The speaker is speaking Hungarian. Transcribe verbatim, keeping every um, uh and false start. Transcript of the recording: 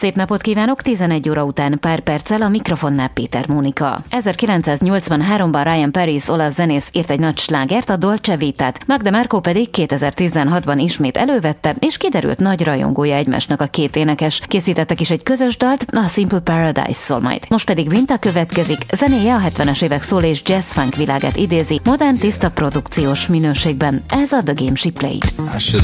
Szép napot kívánok, tizenegy óra után pár perccel a mikrofonnál Péter Mónika. ezerkilencszáznyolcvanháromban Ryan Paris olasz zenész írt egy nagy slágert, a Dolce Vitát, Magda Markó pedig kétezer-tizenhatban ismét elővette, és kiderült nagy rajongója egymásnak a két énekes. Készítettek is egy közös dalt, a Simple Paradise szól majd. Most pedig Vinta következik, zenéje a hetvenes évek soul és jazz funk világát idézi, modern tiszta produkciós minőségben. Ez a The Game She Played.